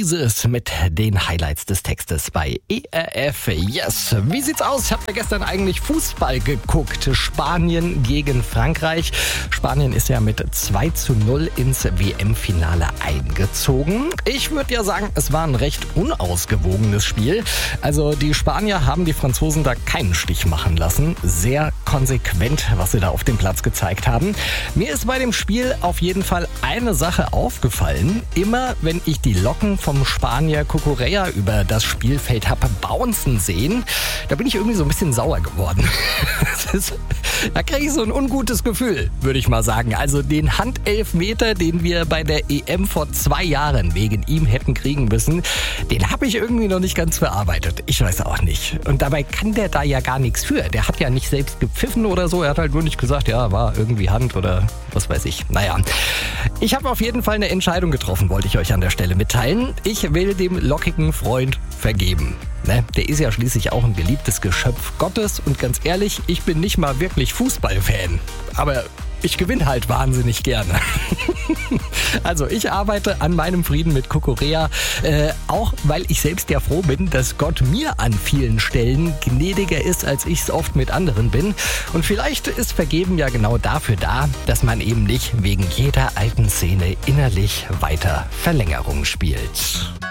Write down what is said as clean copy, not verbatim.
Prizes mit den Highlights des Textes bei ERF. Yes. Wie sieht's aus? Habt ihr gestern eigentlich Fußball geguckt? Spanien gegen Frankreich. Spanien ist ja mit 2:0 ins WM-Finale eingezogen. Ich würde ja sagen, es war ein recht unausgewogenes Spiel. Also die Spanier haben die Franzosen da keinen Stich machen lassen. Sehr konsequent, was sie da auf dem Platz gezeigt haben. Mir ist bei dem Spiel auf jeden Fall eine Sache aufgefallen. Immer wenn ich die Locken vom Spanier Cucurella über das Spielfeld habe bouncen sehen, da bin ich irgendwie so ein bisschen sauer geworden. Da kriege ich so ein ungutes Gefühl, würde ich mal sagen. Also den Handelfmeter, den wir bei der EM vor 2 Jahren wegen ihm hätten kriegen müssen, den habe ich irgendwie noch nicht ganz verarbeitet. Ich weiß auch nicht. Und dabei kann der da ja gar nichts für. Der hat ja nicht selbst gepfiffen oder so. Er hat halt nur nicht gesagt, ja, war irgendwie Hand oder was weiß ich. Naja, ich habe auf jeden Fall eine Entscheidung getroffen, wollte ich euch an der Stelle mitteilen. Ich will dem lockigen Freund vergeben. Ne? Der ist ja schließlich auch ein geliebtes Geschöpf Gottes und ganz ehrlich, ich bin nicht mal wirklich Fußballfan. Aber ich gewinne halt wahnsinnig gerne. Also ich arbeite an meinem Frieden mit Cucurella, auch weil ich selbst ja froh bin, dass Gott mir an vielen Stellen gnädiger ist, als ich es oft mit anderen bin. Und vielleicht ist Vergeben ja genau dafür da, dass man eben nicht wegen jeder alten Szene innerlich weiter Verlängerung spielt.